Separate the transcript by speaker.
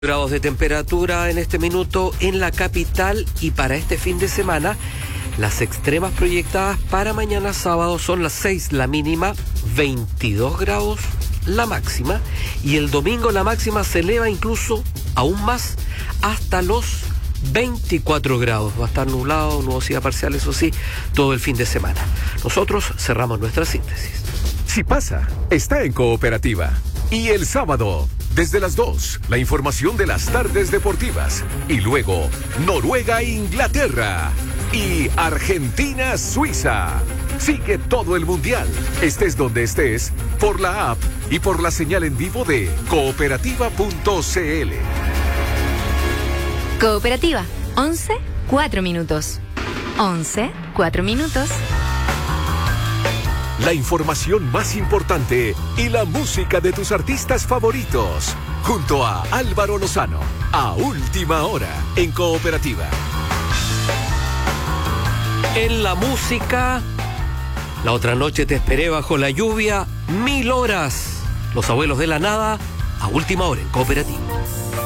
Speaker 1: Grados de temperatura en este minuto en la capital, y para este fin de semana las extremas proyectadas para mañana sábado son las 6 la mínima, 22 grados la máxima, y el domingo la máxima se eleva incluso aún más hasta los 24 grados. Va a estar nublado, nubosidad parcial, eso sí, todo el fin de semana. Nosotros cerramos nuestra síntesis.
Speaker 2: Si pasa, está en Cooperativa. Y el sábado, desde las 2, la información de las tardes deportivas. Y luego, Noruega-Inglaterra. Y Argentina-Suiza. Sigue todo el mundial, estés donde estés, por la app y por la señal en vivo de cooperativa.cl.
Speaker 3: Cooperativa, 11, 4 minutos. 11, 4 minutos.
Speaker 2: La información más importante y la música de tus artistas favoritos. Junto a Álvaro Lozano, a última hora, en Cooperativa.
Speaker 1: En la música, La otra noche te esperé bajo la lluvia, 1000 horas. Los abuelos de la nada, a última hora, en Cooperativa.